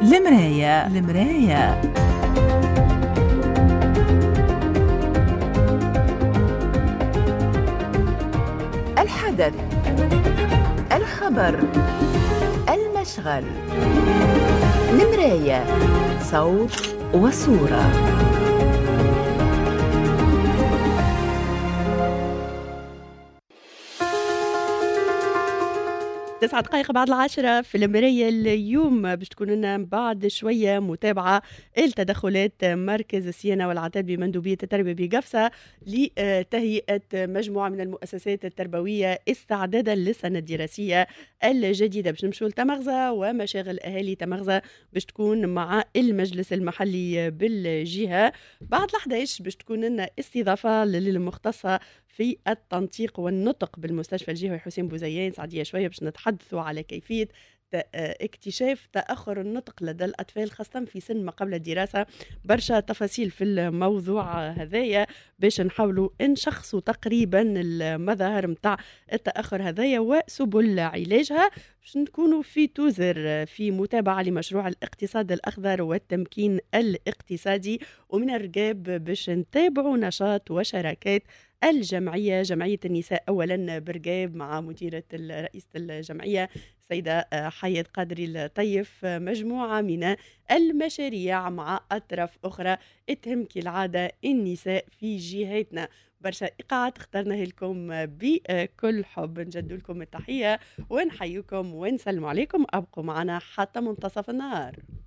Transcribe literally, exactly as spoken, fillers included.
المراية المراية الحدث، الخبر، المشغل. المراية، صوت وصورة. تسعة دقائق بعد العاشرة في المراية. اليوم باش تكون لنا بعد شوية متابعة التدخلات مركز السيانة والعتاد بمندوبية التربية بقفصة لتهيئة مجموعة من المؤسسات التربوية استعدادا للسنة الدراسية الجديدة. باش نمشوا لتمغزة ومشاغل أهالي تمغزة باش تكون مع المجلس المحلي بالجهة. بعد الحداش باش تكون لنا استضافة للمختصة في التنطيق والنطق بالمستشفى الجهوي حسين بوزيان سعدية شوية باش نتحدثوا على كيفية اكتشاف تأخر النطق لدى الأطفال خاصة في سن ما قبل الدراسة. برشا تفاصيل في الموضوع هذايا باش نحاولوا نشخصوا تقريبا المظاهر متاع التأخر هذايا وسبل علاجها، باش نكونوا في توزر في متابعة لمشروع الاقتصاد الأخضر والتمكين الاقتصادي. ومن الرقاب باش نتابعوا نشاط وشراكات الجمعية، جمعية النساء أولا برقاب مع مديرة رئيسة الجمعية سيدة حياة قادري الطيف، مجموعة من المشاريع مع أطراف أخرى تهم كالعادة النساء في جهتنا. برشا إيقاعات اخترناها لكم بكل حب، نجد لكم التحية ونحييكم ونسلم عليكم. أبقوا معنا حتى منتصف النهار.